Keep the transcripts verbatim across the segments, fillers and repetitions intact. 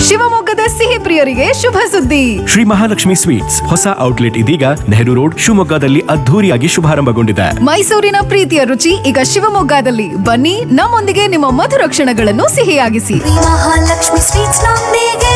ಶಿವಮೊಗ್ಗದ ಸಿಹಿ ಪ್ರಿಯರಿಗೆ ಶುಭ ಸುದ್ದಿ. ಶ್ರೀ ಮಹಾಲಕ್ಷ್ಮಿ ಸ್ವೀಟ್ಸ್ ಹೊಸ ಔಟ್ಲೆಟ್ ಇದೀಗ ನೆಹರು ರೋಡ್ ಶಿವಮೊಗ್ಗದಲ್ಲಿ ಅದ್ಧೂರಿಯಾಗಿ ಶುಭಾರಂಭಗೊಂಡಿದೆ. ಮೈಸೂರಿನ ಪ್ರೀತಿಯ ರುಚಿ ಈಗ ಶಿವಮೊಗ್ಗದಲ್ಲಿ. ಬನ್ನಿ, ನಮ್ಮೊಂದಿಗೆ ನಿಮ್ಮ ಮಧುರ ಕ್ಷಣಗಳನ್ನು ಸಿಹಿಯಾಗಿಸಿ. ಮಹಾಲಕ್ಷ್ಮಿ ಸ್ವೀಟ್ಸ್ ನೊಂದಿಗೆ.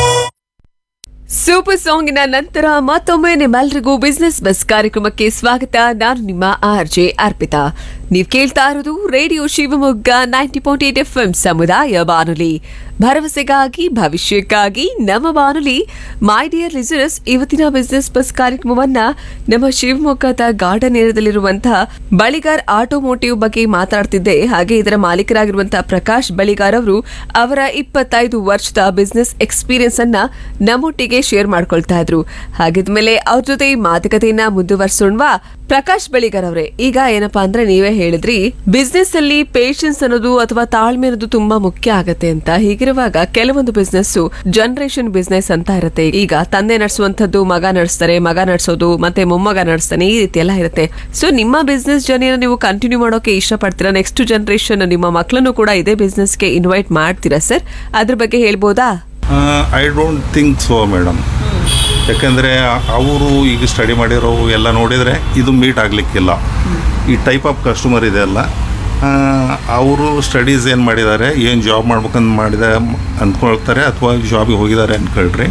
ಸೂಪರ್ ಸಾಂಗಿನ ನಂತರ ಮತ್ತೊಮ್ಮೆ ನಿಮ್ಮೆಲ್ಲರಿಗೂ ಬಿಸ್ನೆಸ್ ಬಸ್ ಕಾರ್ಯಕ್ರಮಕ್ಕೆ ಸ್ವಾಗತ. ನಾನು ನಿಮ್ಮ ಆರ್ ಜೆ ಅರ್ಪಿತಾ. ನೀವು ಕೇಳ್ತಾ ಇರೋದು radio Shivamogga ninety point eight F M ಸಮುದಾಯ ಬಾನುಲಿ, ಭರವಸೆಗಾಗಿ ಭವಿಷ್ಯಕ್ಕಾಗಿ ನಮ್ಮ ಬಾನುಲಿ. ಮೈ ಡಿಯರ್ ಲಿಸನರ್ಸ್, ಇವತ್ತಿನ ಬಿಸ್ನೆಸ್ ಬಸ್ ಕಾರ್ಯಕ್ರಮವನ್ನ ನಮ್ಮ ಶಿವಮೊಗ್ಗದ ಗಾರ್ಡನ್ ಏರಿಯಾದಲ್ಲಿರುವಂತಹ ಬಳಿಗಾರ್ ಆಟೋಮೋಟಿವ್ ಬಗ್ಗೆ ಮಾತಾಡ್ತಿದ್ದೆ. ಹಾಗೆ ಇದರ ಮಾಲೀಕರಾಗಿರುವಂತಹ ಪ್ರಕಾಶ್ ಬಳಿಗಾರ್ ಅವರು ಅವರ ಇಪ್ಪತ್ತೈದು ವರ್ಷದ ಬಿಸ್ನೆಸ್ ಎಕ್ಸ್ಪೀರಿಯನ್ಸ್ ಅನ್ನ ನಮ್ಮೊಟ್ಟಿಗೆ ಶೇರ್ ಮಾಡ್ಕೊಳ್ತಾ ಇದ್ರು. ಹಾಗಿದ್ಮೇಲೆ ಅವ್ರ ಜೊತೆ ಮಾತುಕತೆಯನ್ನ ಮುಂದುವರ್ಸೋಣವಾ? ಪ್ರಕಾಶ್ ಬಳಿಗಾರ್ ಅವರೇ, ಈಗ ಏನಪ್ಪಾ ಅಂದ್ರೆ ನೀವೇ ಹೇಳಿದ್ರಿ ಬಿಸ್ನೆಸ್ ಅಲ್ಲಿ ಪೇಷನ್ಸ್ ಅನ್ನೋದು ಅಥವಾ ತಾಳ್ಮೆ ಅನ್ನೋದು ತುಂಬಾ ಮುಖ್ಯ ಆಗತ್ತೆ ಅಂತ. ಹೀಗಿರುವಾಗ ಕೆಲವೊಂದು ಬಿಸ್ನೆಸ್ ಜನರೇಷನ್ ಬಿಸ್ನೆಸ್ ಅಂತ ಇರುತ್ತೆ. ಈಗ ತಂದೆ ನಡೆಸುವಂತದ್ದು ಮಗ ನಡೆಸ್ತಾರೆ, ಮಗ ನಡೆಸೋದು ಮತ್ತೆ ಮೊಮ್ಮಗ ನಡೆಸ್ತಾನೆ, ಈ ರೀತಿ ಎಲ್ಲ ಇರುತ್ತೆ. ಸೊ ನಿಮ್ಮ ಬಿಸ್ನೆಸ್ ಜರ್ನಿನ ನೀವು ಕಂಟಿನ್ಯೂ ಮಾಡೋಕೆ ಇಷ್ಟಪಡ್ತೀರಾ? ನೆಕ್ಸ್ಟ್ ಜನರೇಷನ್ ನಿಮ್ಮ ಮಕ್ಕಳನ್ನು ಕೂಡ ಇದೇ ಬಿಸ್ನೆಸ್ಗೆ ಇನ್ವೈಟ್ ಮಾಡ್ತೀರಾ ಸರ್? ಅದ್ರ ಬಗ್ಗೆ ಹೇಳ್ಬೋದಾ? I don't think so madam. ಯಾಕೆಂದರೆ ಅವರು ಈಗ ಸ್ಟಡಿ ಮಾಡಿರೋ ಎಲ್ಲ ನೋಡಿದರೆ ಇದು ಮೀಟ್ ಆಗಲಿಕ್ಕಿಲ್ಲ. ಈ ಟೈಪ್ ಆಫ್ ಕಸ್ಟಮರ್ ಇದೆ ಅಲ್ಲ, ಅವರು ಸ್ಟಡೀಸ್ ಏನು ಮಾಡಿದ್ದಾರೆ, ಏನು ಜಾಬ್ ಮಾಡ್ಬೇಕಂತ ಮಾಡಿದ ಅಂದ್ಕೊಳ್ತಾರೆ ಅಥವಾ ಜಾಬಿಗೆ ಹೋಗಿದ್ದಾರೆ ಅಂದ್ಕೊಳ್ರಿ.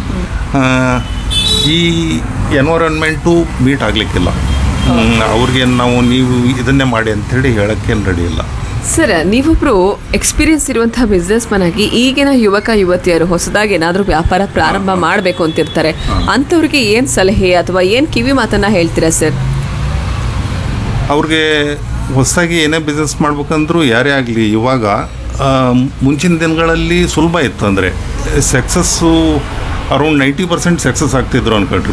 ಈ ಎನ್ವೈರನ್ಮೆಂಟು ಮೀಟ್ ಆಗಲಿಕ್ಕಿಲ್ಲ. ಅವ್ರಿಗೆ ನಾವು ನೀವು ಇದನ್ನೇ ಮಾಡಿ ಅಂಥೇಳಿ ಹೇಳೋಕ್ಕೇನು ರೆಡಿ ಇಲ್ಲ. ಸರ್, ನೀವೊಬ್ರು ಎಕ್ಸ್ಪೀರಿಯನ್ಸ್ ಇರುವಂತಹ ಬಿಸ್ನೆಸ್ ಮನ್ ಆಗಿ ಈಗಿನ ಯುವಕ ಯುವತಿಯರು ಹೊಸದಾಗಿ ಏನಾದರೂ ವ್ಯಾಪಾರ ಪ್ರಾರಂಭ ಮಾಡಬೇಕು ಅಂತಿರ್ತಾರೆ, ಅಂಥವ್ರಿಗೆ ಏನು ಸಲಹೆ ಅಥವಾ ಏನು ಕಿವಿ ಮಾತನ್ನ ಹೇಳ್ತೀರಾ ಸರ್? ಅವ್ರಿಗೆ ಹೊಸದಾಗಿ ಏನೇ ಬಿಸ್ನೆಸ್ ಮಾಡ್ಬೇಕಂದ್ರೂ ಯಾರೇ ಆಗಲಿ, ಇವಾಗ ಮುಂಚಿನ ದಿನಗಳಲ್ಲಿ ಸುಲಭ ಇತ್ತು. ಅಂದರೆ success around ninety percent success ಆಗ್ತಿದ್ರು ಅನ್ಕೊಳ್ರಿ.